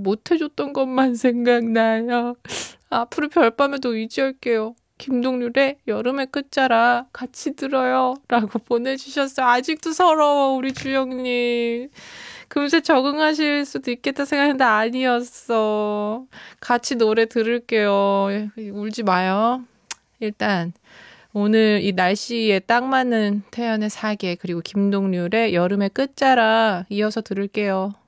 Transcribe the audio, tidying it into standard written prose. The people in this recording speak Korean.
못해줬던 것만 생각나요. 앞으로 별밤에도 의지할게요. 김동률의 여름의 끝자락 같이 들어요. 라고 보내주셨어요. 아직도 서러워, 우리 주영님. 금세 적응하실 수도 있겠다 생각했는데 아니었어. 같이 노래 들을게요. 울지 마요. 일단 오늘 이 날씨에 딱 맞는 태연의 사계 그리고 김동률의 여름의 끝자락 이어서 들을게요.